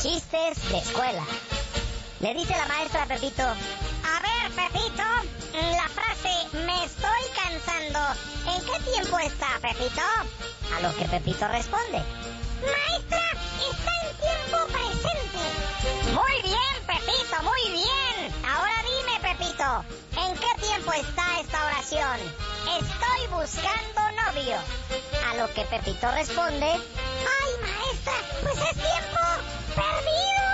Chistes de escuela. Le dice la maestra a Pepito: a ver, Pepito, la frase "me estoy cansando", ¿en qué tiempo está, Pepito? A lo que Pepito responde: maestra, está en tiempo presente. Muy bien, Pepito, muy bien. Ahora dime, Pepito, ¿en qué tiempo está esta oración? Estoy buscando novio. A lo que Pepito responde: ay, maestra, pues es tiempo perdido.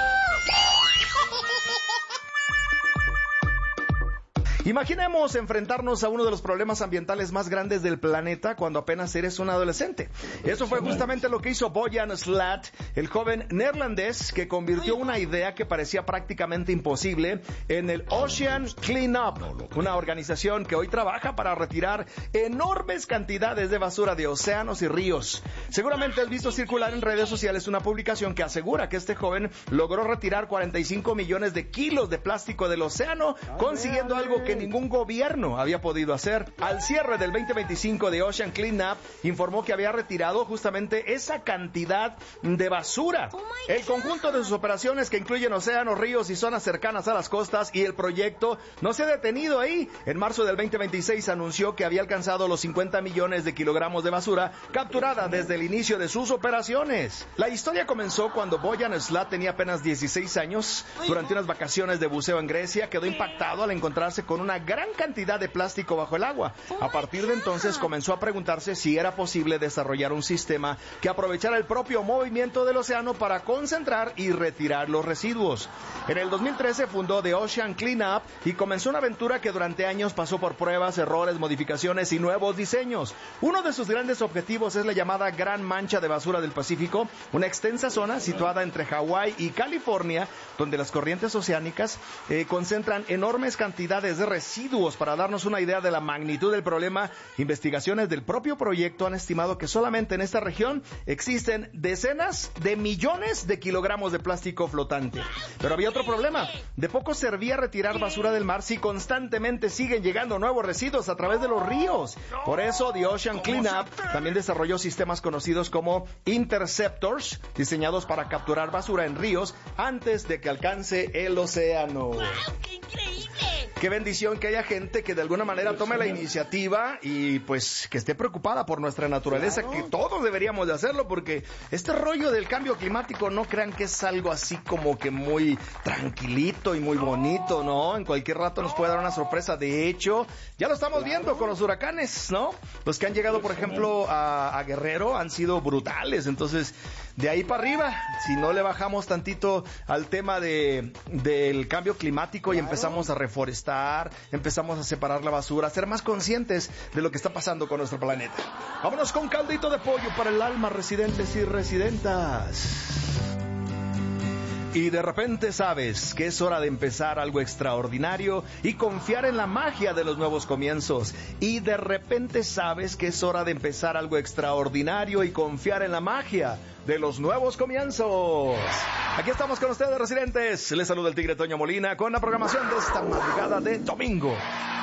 Imaginemos enfrentarnos a uno de los problemas ambientales más grandes del planeta cuando apenas eres un adolescente. Eso fue justamente lo que hizo Boyan Slat, el joven neerlandés que convirtió una idea que parecía prácticamente imposible en el Ocean Cleanup, una organización que hoy trabaja para retirar enormes cantidades de basura de océanos y ríos. Seguramente has visto circular en redes sociales una publicación que asegura que este joven logró retirar 45 millones de kilos de plástico del océano, consiguiendo algo que ningún gobierno había podido hacer. Al cierre del 2025 de Ocean Cleanup, informó que había retirado justamente esa cantidad de basura. El conjunto de sus operaciones, que incluyen océanos, ríos y zonas cercanas a las costas, y el proyecto no se ha detenido ahí. En marzo del 2026 anunció que había alcanzado los 50 millones de kilogramos de basura capturada desde el inicio de sus operaciones. La historia comenzó cuando Boyan Slat tenía apenas 16 años. Durante unas vacaciones de buceo en Grecia, quedó impactado al encontrarse con una gran cantidad de plástico bajo el agua. A partir de entonces comenzó a preguntarse si era posible desarrollar un sistema que aprovechara el propio movimiento del océano para concentrar y retirar los residuos. En el 2013 fundó The Ocean Cleanup y comenzó una aventura que durante años pasó por pruebas, errores, modificaciones y nuevos diseños. Uno de sus grandes objetivos es la llamada Gran Mancha de Basura del Pacífico, una extensa zona situada entre Hawái y California, donde las corrientes oceánicas concentran enormes cantidades de residuos. Para darnos una idea de la magnitud del problema, investigaciones del propio proyecto han estimado que solamente en esta región existen decenas de millones de kilogramos de plástico flotante. Pero había otro problema: de poco servía retirar basura del mar si constantemente siguen llegando nuevos residuos a través de los ríos. Por eso The Ocean Cleanup también desarrolló sistemas conocidos como interceptors, diseñados para capturar basura en ríos antes de que alcance el océano. ¡Wow! ¡Qué increíble! Qué bendición que haya gente que de alguna manera tome la iniciativa y pues que esté preocupada por nuestra naturaleza, claro, que todos deberíamos de hacerlo, porque este rollo del cambio climático no crean que es algo así como que muy tranquilito y muy bonito, ¿no? En cualquier rato nos puede dar una sorpresa. De hecho, ya lo estamos viendo con los huracanes, ¿no? Los que han llegado, por ejemplo, a Guerrero han sido brutales. Entonces, de ahí para arriba, si no le bajamos tantito al tema del cambio climático y empezamos a reforestar, empezamos a separar la basura, a ser más conscientes de lo que está pasando con nuestro planeta. Vámonos con caldito de pollo para el alma, residentes y residentas. Y de repente sabes que es hora de empezar algo extraordinario y confiar en la magia de los nuevos comienzos. Y de repente sabes que es hora de empezar algo extraordinario y confiar en la magia de los nuevos comienzos. Aquí estamos con ustedes, residentes. Les saluda el Tigre Toño Molina con la programación de esta madrugada de domingo.